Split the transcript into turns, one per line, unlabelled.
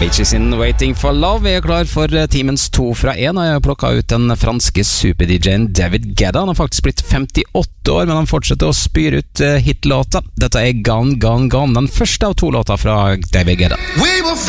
Avicii sin Waiting for Love er klar for timens 2 fra 1, og jeg har plukket ut den franske super-DJen David Guetta. Han har faktisk blitt 58 år, men han fortsetter å spyre ut hitlåta. Dette er Gone, Gone, Gone, den første av 2 låter fra David Guetta.